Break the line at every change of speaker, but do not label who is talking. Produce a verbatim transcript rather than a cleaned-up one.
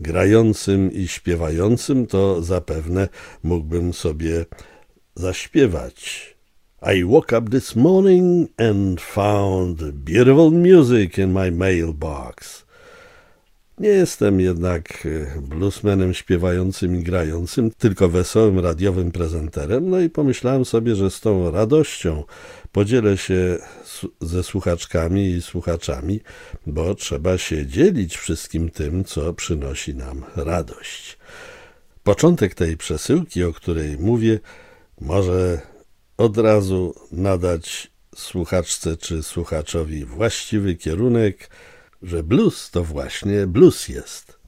grającym i śpiewającym, to zapewne mógłbym sobie zaśpiewać. I woke up this morning and found beautiful music in my mailbox. Nie jestem jednak bluesmanem śpiewającym i grającym, tylko wesołym radiowym prezenterem, no i pomyślałem sobie, że z tą radością podzielę się ze słuchaczkami i słuchaczami, bo trzeba się dzielić wszystkim tym, co przynosi nam radość. Początek tej przesyłki, o której mówię, może od razu nadać słuchaczce czy słuchaczowi właściwy kierunek, że blues to właśnie blues jest.